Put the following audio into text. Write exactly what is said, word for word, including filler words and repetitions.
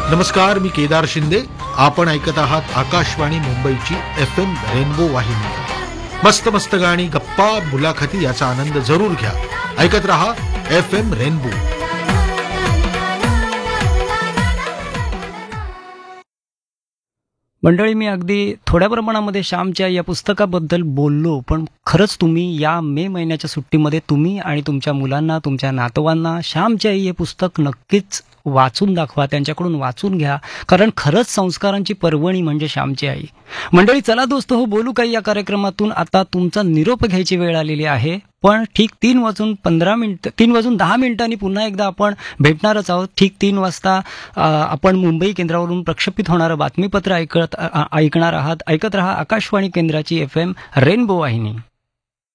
नमस्कार, मी केदार शिंदे. आपण ऐकत आहात आकाशवाणी मुंबईची एफ एम रेनबो वाहिनी. मस्त मस्त गाणी, गप्पा, मुलाखती याचा आनंद जरूर घ्या. ऐकत रहा एफ एम रेनबो. मंडळी, मी अगदी थोड्या प्रमाणामध्ये श्यामच्या या पुस्तकाबद्दल बोललो, पण खरंच तुम्ही या मे महिन्याच्या सुट्टीमध्ये तुम्ही आणि तुमच्या मुलांना, तुमच्या नातवांना श्यामची आई हे पुस्तक नक्कीच वाचून दाखवा, त्यांच्याकडून वाचून घ्या, कारण खरंच संस्कारांची पर्वणी म्हणजे श्यामची आई. मंडळी, चला दोस्त हो, बोलू काही या कार्यक्रमातून. आता तुमचा निरोप घ्यायची वेळ आलेली आहे, पण ठीक तीन वाजून पंधरा मिनिट तीन वाजून दहा मिनिटांनी पुन्हा एकदा आपण भेटणारच आहोत. ठीक तीन वाजता आपण मुंबई केंद्रावरून प्रक्षेपित होणारं बातमीपत्र ऐकत ऐकणार आहात. ऐकत रहा आकाशवाणी केंद्राची एफ एम रेनबो वाहिनी.